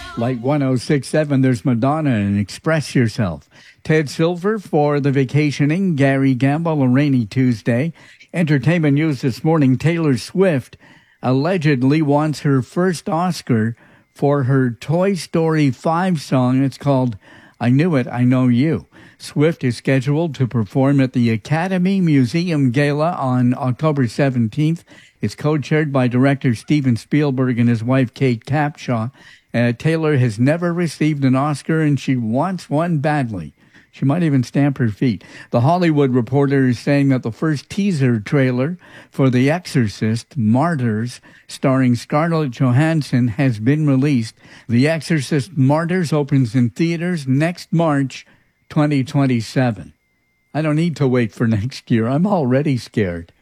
Like 106.7, there's Madonna and Express Yourself. Ted Silver for The Vacationing, Gary Gamble, A Rainy Tuesday. Entertainment news this morning, Taylor Swift allegedly wants her first Oscar for her Toy Story 5 song. It's called I Knew It, I Know You. Swift is scheduled to perform at the Academy Museum Gala on October 17th. It's co-chaired by director Steven Spielberg and his wife Kate Capshaw. Taylor has never received an Oscar, and she wants one badly. She might even stamp her feet. The Hollywood Reporter is saying that the first teaser trailer for The Exorcist, Martyrs, starring Scarlett Johansson, has been released. The Exorcist Martyrs opens in theaters next March 2027. I don't need to wait for next year. I'm already scared.